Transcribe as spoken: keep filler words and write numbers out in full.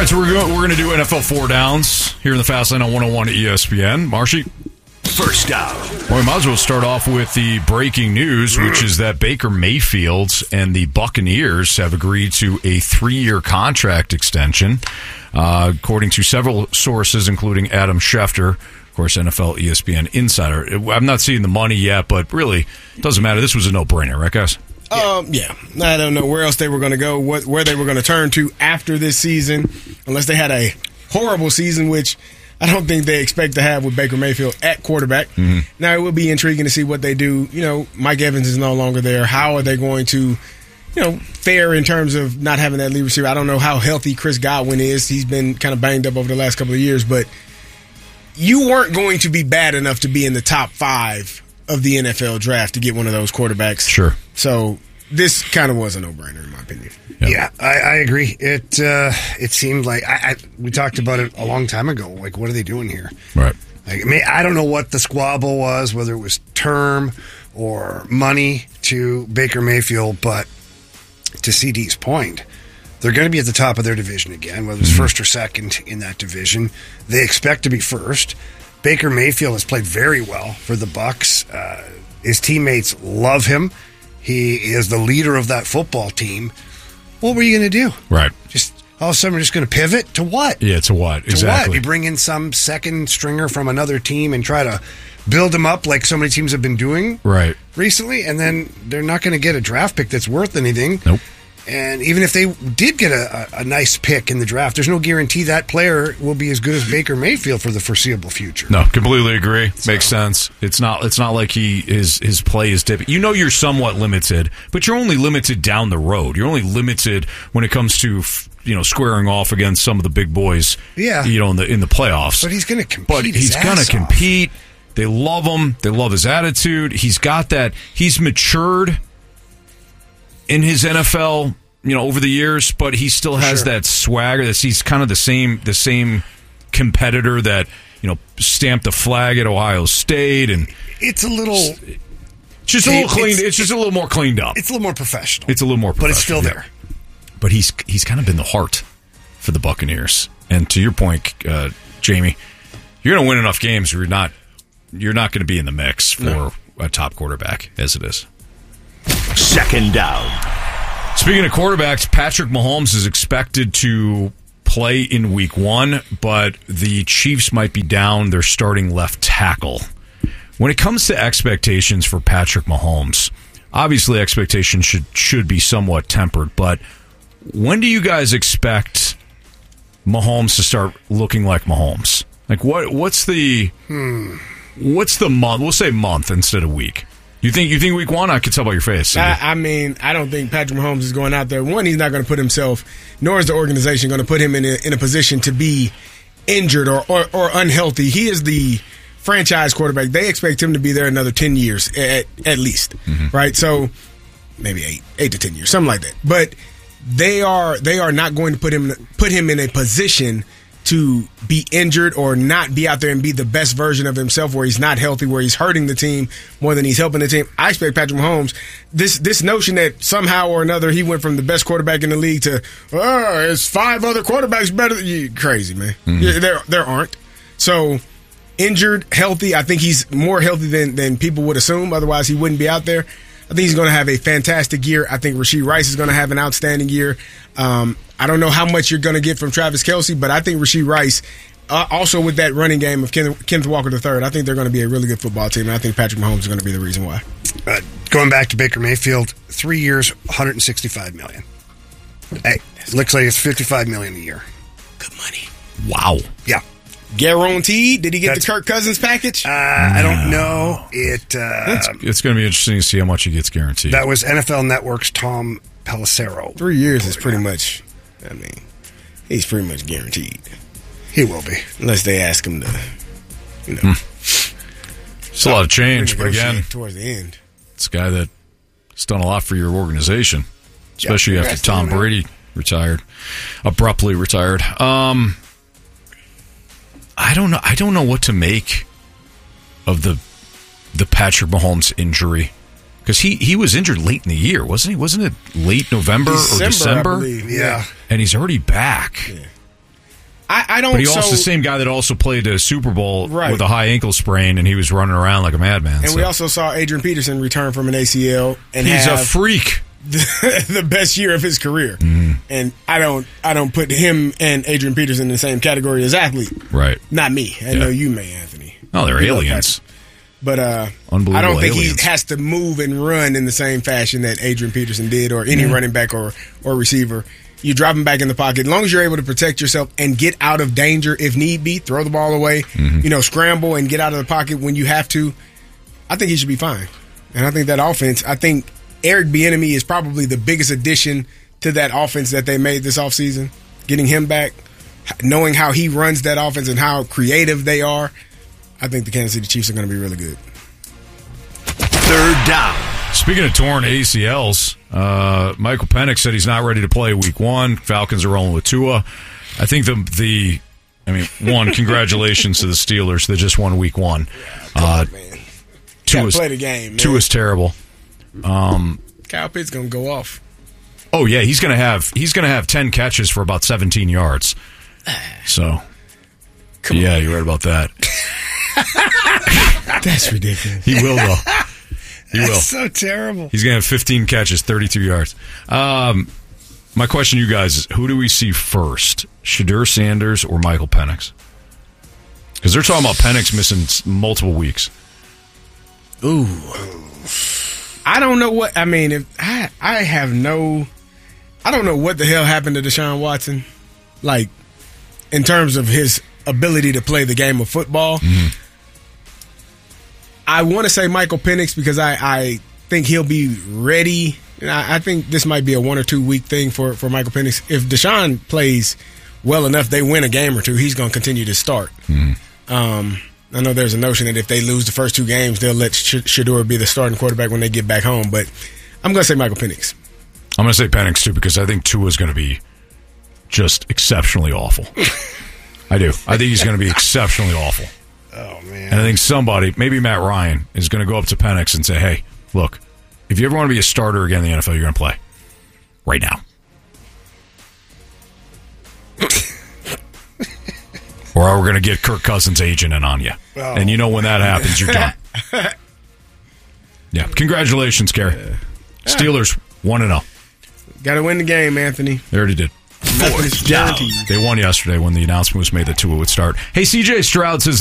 right, so we're going, we're going to do N F L four downs here in the Fast Lane on one oh one E S P N. Marshy? First down. Well, we might as well start off with the breaking news, which is that Baker Mayfield and the Buccaneers have agreed to a three-year contract extension. Uh, according to several sources, including Adam Schefter, of course, N F L E S P N insider. I'm not seeing the money yet, but really, it doesn't matter. This was a no-brainer, right, guys? Um, yeah, I don't know where else they were going to go, what where they were going to turn to after this season, unless they had a horrible season, which I don't think they expect to have with Baker Mayfield at quarterback. Mm-hmm. Now, it will be intriguing to see what they do. You know, Mike Evans is no longer there. How are they going to, you know, fare in terms of not having that lead receiver? I don't know how healthy Chris Godwin is. He's been kind of banged up over the last couple of years, but you weren't going to be bad enough to be in the top five of the N F L draft to get one of those quarterbacks. Sure. So this kind of was a no-brainer in my opinion. Yep. Yeah, I, I agree. It uh, it seemed like I, I we talked about it a long time ago. Like, what are they doing here? Right. Like, I mean, I don't know what the squabble was, whether it was term or money to Baker Mayfield, but to C D's point, they're going to be at the top of their division again, whether it's mm-hmm. first or second in that division. They expect to be first. Baker Mayfield has played very well for the Bucs. Uh, his teammates love him. He is the leader of that football team. What were you going to do? Right. Just all of a sudden, we're just going to pivot to what? Yeah, to what? To exactly. what? You bring in some second stringer from another team and try to build him up like so many teams have been doing right recently, and then they're not going to get a draft pick that's worth anything. Nope. And even if they did get a, a, a nice pick in the draft, there's no guarantee that player will be as good as Baker Mayfield for the foreseeable future. No, completely agree. So. Makes sense. It's not. It's not like he his his play is dipping. You know, you're somewhat limited, but you're only limited down the road. You're only limited when it comes to you know squaring off against some of the big boys. Yeah. You know, in the in the playoffs. But he's going to compete. But he's going to compete. They love him. They love his attitude. He's got that. He's matured in his N F L, you know, over the years, but he still has sure. that swagger. That he's kind of the same, the same competitor that you know stamped the flag at Ohio State, and it's a little, it's just a little cleaned. It's, it's just a little more cleaned up. It's a little more professional. It's a little more, professional, but it's still there. Yeah. But he's he's kind of been the heart for the Buccaneers. And to your point, uh, Jamie, you're going to win enough games where you're not you're not going to be in the mix for no. a top quarterback as it is. Second down. Speaking of quarterbacks, Patrick Mahomes is expected to play in week one, but the Chiefs might be down their starting left tackle. When it comes to expectations for Patrick Mahomes, obviously expectations should should be somewhat tempered, but when do you guys expect Mahomes to start looking like Mahomes? Like what what's the hmm. what's the month? We'll say month instead of week. You think you think week one? I could tell by your face. I, I mean, I don't think Patrick Mahomes is going out there. One, he's not going to put himself, nor is the organization going to put him in a, in a position to be injured or, or, or unhealthy. He is the franchise quarterback. They expect him to be there another ten years at, at least, mm-hmm. right? So maybe eight, eight to ten years, something like that. But they are they are not going to put him put him in a position to be injured or not be out there and be the best version of himself where he's not healthy, where he's hurting the team more than he's helping the team. I expect Patrick Mahomes, this this notion that somehow or another he went from the best quarterback in the league to, oh, it's five other quarterbacks better than you. Crazy, man. Mm-hmm. Yeah, there, there aren't. So, injured, healthy, I think he's more healthy than, than people would assume. Otherwise, he wouldn't be out there. I think he's going to have a fantastic year. I think Rashee Rice is going to have an outstanding year. Um, I don't know how much you're going to get from Travis Kelce, but I think Rashee Rice, uh, also with that running game of Kenneth, Kenneth Walker the third, I think they're going to be a really good football team, and I think Patrick Mahomes is going to be the reason why. Uh, going back to Baker Mayfield, three years, one hundred sixty-five million dollars. Hey, looks like it's fifty-five million dollars a year. Good money. Wow. Yeah. Guaranteed? Did he get That's, the Kirk Cousins package? Uh, no. I don't know. It. Uh, it's it's going to be interesting to see how much he gets guaranteed. That was N F L Network's Tom Pelissero. Three years is pretty much, I mean, he's pretty much guaranteed. He will be. Unless they ask him to, you know. Hmm. It's a lot of change, but again, towards the end. It's a guy that's done a lot for your organization, especially yeah, after Tom Brady retired, abruptly retired. Um... I don't know. I don't know what to make of the the Patrick Mahomes injury because he, he was injured late in the year, wasn't he? Wasn't it late November December, or December? I believe. Yeah, and he's already back. Yeah. I, I don't. But he also so, the same guy that also played a Super Bowl Right. with a high ankle sprain, and he was running around like a madman. And so. we also saw Adrian Peterson return from an A C L and He's have a freak. the, the best year of his career. Mm-hmm. And I don't, I don't put him and Adrian Peterson in the same category as athlete. Right. Not me. I Yeah. know you may, Anthony. Oh, they're You know aliens. Patrick. But uh, Unbelievable I don't think aliens. he has to move and run in the same fashion that Adrian Peterson did, or any Mm-hmm. running back or or receiver. You drop him back in the pocket. As long as you're able to protect yourself and get out of danger if need be, throw the ball away, Mm-hmm. you know, scramble and get out of the pocket when you have to, I think he should be fine. And I think that offense, I think Eric Bieniemy is probably the biggest addition to that offense that they made this offseason. Getting him back, knowing how he runs that offense and how creative they are, I think the Kansas City Chiefs are going to be really good. Third down. Speaking of torn A C Ls, uh, Michael Penix said he's not ready to play week one. Falcons are rolling with Tua. I think the, the I mean, one, congratulations to the Steelers. They just won week one. Uh, Man, Tua's, play the game, man. Tua's terrible. Um, Kyle Pitts going to go off. oh, yeah, he's going to have he's gonna have ten catches for about seventeen yards. So, Come yeah, on. you're right about that. That's ridiculous. He will, though. He will. That's so terrible. He's going to have fifteen catches, thirty-two yards. Um, my question to you guys is, who do we see first, Shadur Sanders or Michael Penix? Because they're talking about Penix missing s- multiple weeks. Ooh. I don't know what, I mean, if I, I have no, I don't know what the hell happened to Deshaun Watson. Like, in terms of his ability to play the game of football. Mm-hmm. I want to say Michael Penix because I, I think he'll be ready. And I, I think this might be a one or two week thing for, for Michael Penix. If Deshaun plays well enough, they win a game or two, he's going to continue to start. Mm-hmm. Um, I know there's a notion that if they lose the first two games, they'll let Sh- Shadur be the starting quarterback when they get back home. But I'm going to say Michael Penix. I'm going to say Penix, too, because I think Tua's going to be just exceptionally awful. I do. I think he's going to be exceptionally awful. Oh, man. And I think somebody, maybe Matt Ryan, is going to go up to Penix and say, hey, look, if you ever want to be a starter again in the N F L, you're going to play right now. Or we're going to get Kirk Cousins' agent in on you. Oh. And you know when that happens, you're done. Yeah. Congratulations, Gary. Steelers one and oh. Got to win the game, Anthony. They already did. Nothing is down. guaranteed. They won yesterday when the announcement was made that Tua would start. Hey, C J Stroud says